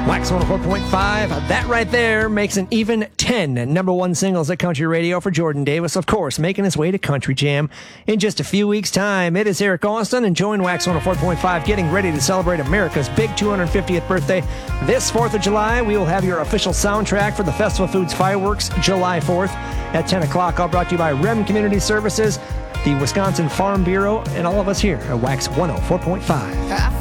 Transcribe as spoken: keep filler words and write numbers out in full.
Wax one oh four point five. That right there makes an even ten number one singles at country radio for Jordan Davis, of course, making his way to Country Jam in just a few weeks' time. It is Eric Austin, and join Wax one oh four point five getting ready to celebrate America's big two hundred fiftieth birthday. This fourth of July, we will have your official soundtrack for the Festival Foods Fireworks, July fourth at ten o'clock. All brought to you by R E M Community Services, the Wisconsin Farm Bureau, and all of us here at Wax one oh four point five.